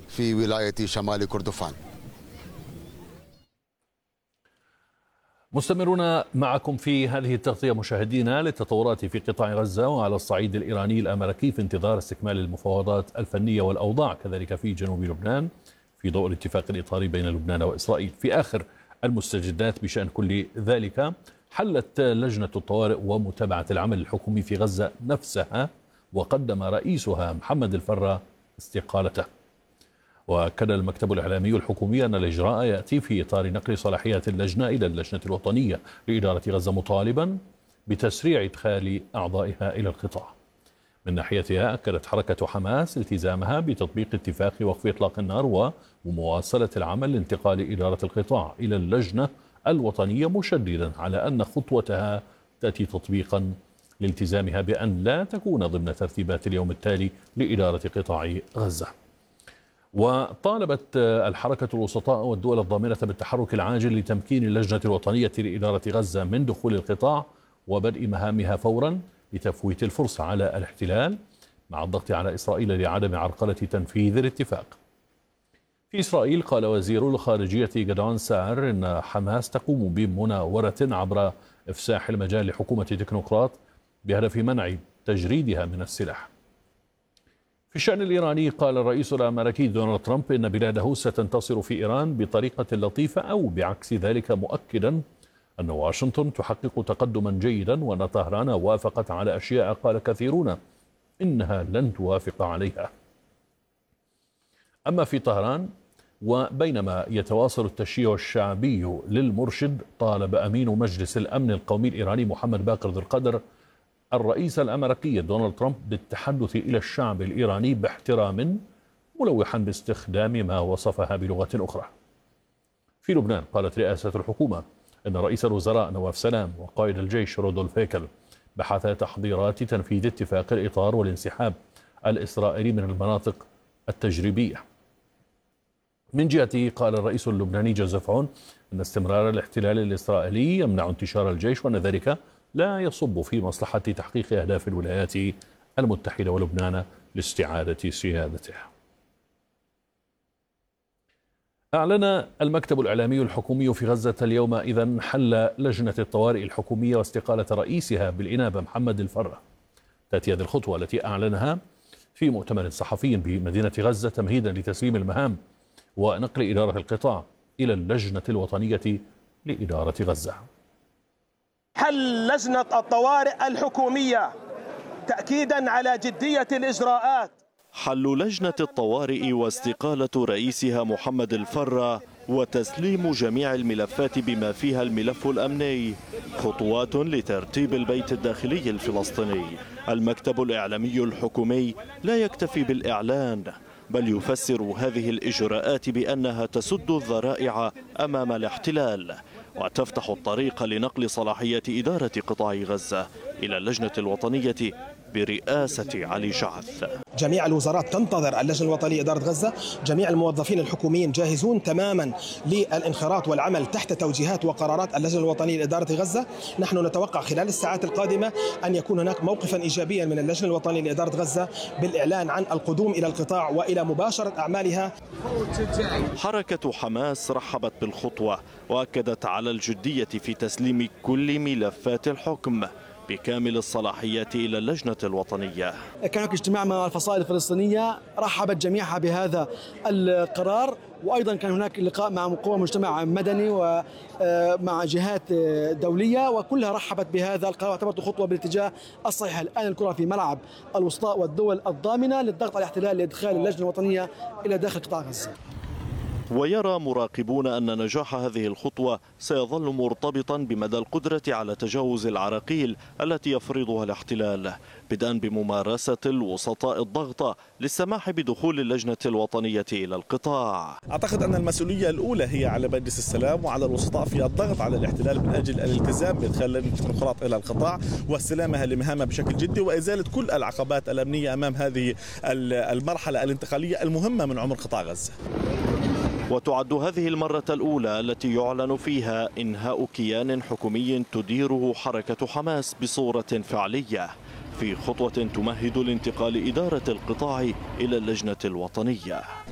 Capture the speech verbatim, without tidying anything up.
في ولاية شمال كردفان. مستمرون معكم في هذه التغطية مشاهدينا للتطورات في قطاع غزة وعلى الصعيد الإيراني الأمريكي في انتظار استكمال المفاوضات الفنية والأوضاع كذلك في جنوب لبنان في ضوء الاتفاق الإطاري بين لبنان وإسرائيل. في آخر المستجدات بشأن كل ذلك، حلت لجنة الطوارئ ومتابعة العمل الحكومي في غزة نفسها، وقدم رئيسها محمد الفرة استقالته. وأكد المكتب الإعلامي الحكومي أن الإجراء يأتي في إطار نقل صلاحيات اللجنة إلى اللجنة الوطنية لإدارة غزة، مطالبا بتسريع إدخال أعضائها إلى القطاع. من ناحيتها أكدت حركة حماس التزامها بتطبيق اتفاق وقف إطلاق النار ومواصلة العمل لانتقال إدارة القطاع إلى اللجنة الوطنية، مشددا على أن خطوتها تأتي تطبيقا لالتزامها بأن لا تكون ضمن ترتيبات اليوم التالي لإدارة قطاع غزة. وطالبت الحركة الوسطاء والدول الضامنة بالتحرك العاجل لتمكين اللجنة الوطنية لإدارة غزة من دخول القطاع وبدء مهامها فورا لتفويت الفرصة على الاحتلال، مع الضغط على إسرائيل لعدم عرقلة تنفيذ الاتفاق. في إسرائيل قال وزير الخارجية جدعون سعر إن حماس تقوم بمناورة عبر إفساح المجال لحكومة تكنوقراط بهدف منع تجريدها من السلاح. في الشأن الإيراني قال الرئيس الأمريكي دونالد ترامب إن بلاده ستنتصر في إيران بطريقة لطيفة أو بعكس ذلك، مؤكدا أن واشنطن تحقق تقدما جيدا وأن طهران وافقت على أشياء قال كثيرون إنها لن توافق عليها. أما في طهران، وبينما يتواصل التشييع الشعبي للمرشد، طالب أمين مجلس الأمن القومي الإيراني محمد باقر ذو القدر الرئيس الأمريكي دونالد ترامب بالتحدث إلى الشعب الإيراني باحترام، ملوحا باستخدام ما وصفها بلغة أخرى. في لبنان قالت رئاسة الحكومة أن رئيس الوزراء نواف سلام وقائد الجيش رودولف هيكل بحث تحضيرات تنفيذ اتفاق الإطار والانسحاب الإسرائيلي من المناطق التجريبية. من جهته قال الرئيس اللبناني جوزيف عون أن استمرار الاحتلال الإسرائيلي يمنع انتشار الجيش، وأن ذلك لا يصب في مصلحة تحقيق أهداف الولايات المتحدة ولبنان لاستعادة سيادته. أعلن المكتب الإعلامي الحكومي في غزة اليوم إذن حل لجنة الطوارئ الحكومية واستقالة رئيسها بالإنابة محمد الفرة. تأتي هذه الخطوة التي أعلنها في مؤتمر صحفي بمدينة غزة تمهيدا لتسليم المهام ونقل إدارة القطاع إلى اللجنة الوطنية لإدارة غزة. حل لجنة الطوارئ الحكومية تأكيدا على جدية الإجراءات. حل لجنة الطوارئ واستقالة رئيسها محمد الفرة وتسليم جميع الملفات بما فيها الملف الأمني خطوات لترتيب البيت الداخلي الفلسطيني. المكتب الإعلامي الحكومي لا يكتفي بالإعلان، بل يفسر هذه الإجراءات بأنها تسد الذرائع أمام الاحتلال وتفتح الطريق لنقل صلاحية إدارة قطاع غزة إلى اللجنة الوطنية برئاسة علي شعث. جميع الوزارات تنتظر اللجنة الوطنية لإدارة غزة، جميع الموظفين الحكوميين جاهزون تماما للانخراط والعمل تحت توجيهات وقرارات اللجنة الوطنية لإدارة غزة. نحن نتوقع خلال الساعات القادمة أن يكون هناك موقفا إيجابيا من اللجنة الوطنية لإدارة غزة بالإعلان عن القدوم إلى القطاع وإلى مباشرة أعمالها. حركة حماس رحبت بالخطوة وأكدت على الجدية في تسليم كل ملفات الحكم بكامل الصلاحيات إلى اللجنة الوطنية. كان هناك اجتماع مع الفصائل الفلسطينية، رحبت جميعها بهذا القرار، وأيضا كان هناك لقاء مع قوى مجتمع مدني ومع جهات دولية، وكلها رحبت بهذا القرار واعتبرته خطوة بالاتجاه الصحيح. الآن الكرة في ملعب الوسطاء والدول الضامنة للضغط على الاحتلال لإدخال اللجنة الوطنية إلى داخل قطاع غزة. ويرى مراقبون أن نجاح هذه الخطوة سيظل مرتبطا بمدى القدرة على تجاوز العراقيل التي يفرضها الاحتلال، بدءا بممارسة الوسطاء الضغط للسماح بدخول اللجنة الوطنية إلى القطاع. أعتقد أن المسؤولية الأولى هي على مجلس السلام وعلى الوسطاء في الضغط على الاحتلال من أجل الالتزام بإدخال لجنة التكنوقراط إلى القطاع واستلامها لمهامها بشكل جدي وإزالة كل العقبات الأمنية أمام هذه المرحلة الانتقالية المهمة من عمر قطاع غزة. وتعد هذه المرة الأولى التي يعلن فيها إنهاء كيان حكومي تديره حركة حماس بصورة فعلية في خطوة تمهد لانتقال إدارة القطاع إلى اللجنة الوطنية.